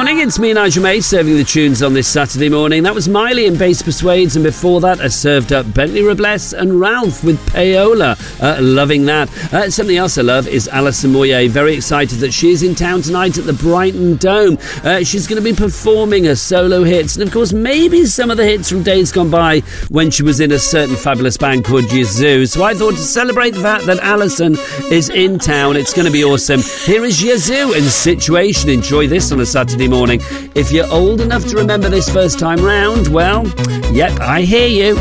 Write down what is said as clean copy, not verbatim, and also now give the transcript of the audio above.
morning, it's me, Nigel May, serving the tunes on this Saturday morning. That was Miley and Bass Persuades, and before that I served up Bentley Robles and Ralph with Payola. Loving that. Something else I love is Alison Moyet. Very excited that she is in town tonight at the Brighton Dome. She's going to be performing her solo hits, and of course maybe some of the hits from days gone by when she was in a certain fabulous band called Yazoo. So I thought to celebrate the fact that Alison is in town, it's going to be awesome. Here is Yazoo and Situation. Enjoy this on a Saturday morning. If you're old enough to remember this first time round, well, yep, I hear you.